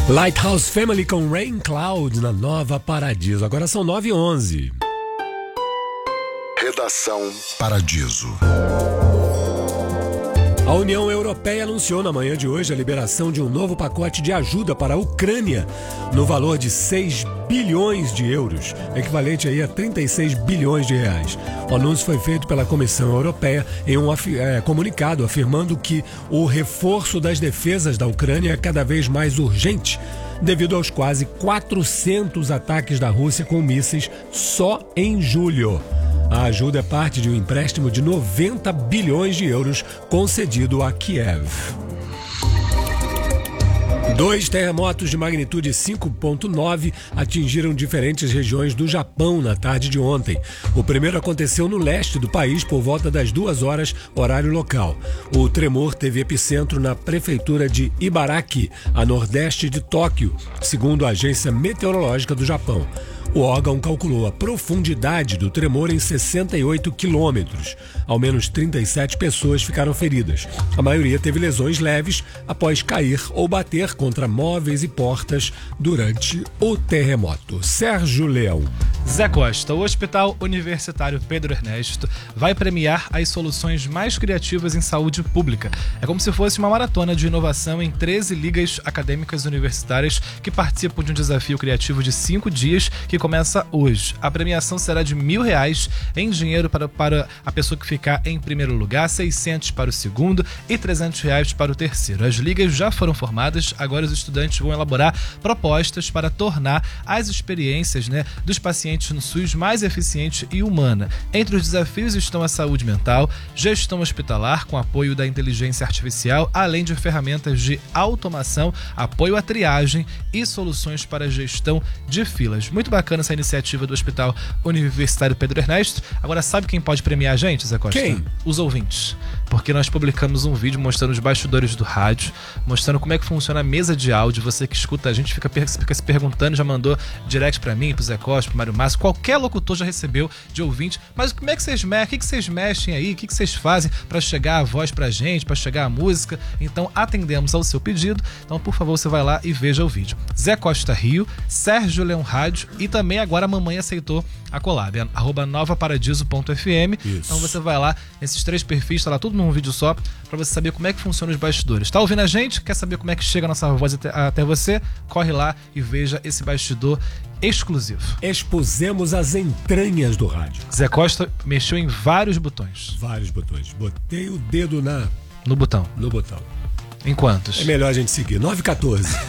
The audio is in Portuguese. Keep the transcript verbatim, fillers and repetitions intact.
Lighthouse Family com Rain Cloud na Nova Paradiso. Agora são nove e onze. Redação Paradiso. A União Europeia anunciou na manhã de hoje a liberação de um novo pacote de ajuda para a Ucrânia no valor de seis bilhões de euros, equivalente aí a trinta e seis bilhões de reais. O anúncio foi feito pela Comissão Europeia em um é, comunicado afirmando que o reforço das defesas da Ucrânia é cada vez mais urgente, devido aos quase quatrocentos ataques da Rússia com mísseis só em julho. A ajuda é parte de um empréstimo de noventa bilhões de euros concedido a Kiev. Dois terremotos de magnitude cinco ponto nove atingiram diferentes regiões do Japão na tarde de ontem. O primeiro aconteceu no leste do país por volta das duas horas, horário local. O tremor teve epicentro na prefeitura de Ibaraki, a nordeste de Tóquio, segundo a Agência Meteorológica do Japão. O órgão calculou a profundidade do tremor em sessenta e oito quilômetros. Ao menos trinta e sete pessoas ficaram feridas. A maioria teve lesões leves após cair ou bater contra móveis e portas durante o terremoto. Sérgio Leão. Zé Costa, o Hospital Universitário Pedro Ernesto vai premiar as soluções mais criativas em saúde pública. É como se fosse uma maratona de inovação em treze ligas acadêmicas universitárias que participam de um desafio criativo de cinco dias que começa hoje. A premiação será de mil reais em dinheiro para, para a pessoa que ficar em primeiro lugar, seiscentos para o segundo e trezentos reais para o terceiro. As ligas já foram formadas, agora os estudantes vão elaborar propostas para tornar as experiências, né, dos pacientes no SUS mais eficiente e humana. Entre os desafios estão a saúde mental, gestão hospitalar com apoio da inteligência artificial, além de ferramentas de automação, apoio à triagem e soluções para a gestão de filas. Muito bacana essa iniciativa do Hospital Universitário Pedro Ernesto. Agora, sabe quem pode premiar a gente, Zé Costa? Quem? Os ouvintes. Porque nós publicamos um vídeo mostrando os bastidores do rádio, mostrando como é que funciona a mesa de áudio. Você que escuta a gente fica, fica se perguntando, já mandou direct pra mim, pro Zé Costa, pro Mário Márcio, qualquer locutor já recebeu de ouvinte. Mas como é que vocês mexem? O que, que vocês mexem aí? O que, que vocês fazem pra chegar a voz pra gente, pra chegar a música? Então atendemos ao seu pedido. Então, por favor, você vai lá e veja o vídeo. Zé Costa Rio, Sérgio Leão Rádio e também agora a mamãe aceitou a collab, é arroba nova paradiso ponto f m. Isso. Então você vai lá, nesses três perfis, tá lá tudo num vídeo só, pra você saber como é que funciona os bastidores. Tá ouvindo a gente? Quer saber como é que chega a nossa voz até, até você? Corre lá e veja esse bastidor exclusivo. Expusemos as entranhas do rádio. Zé Costa mexeu em vários botões. Vários botões. Botei o dedo na... No botão. no botão. Em quantos? É melhor a gente seguir. nove e quatorze.